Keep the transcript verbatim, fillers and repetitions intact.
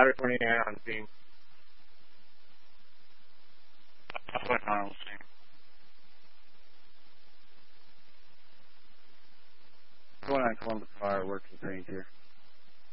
Ladder twenty-nine on scene. twenty-nine on scene. twenty-nine Columbus Fire, works with range here.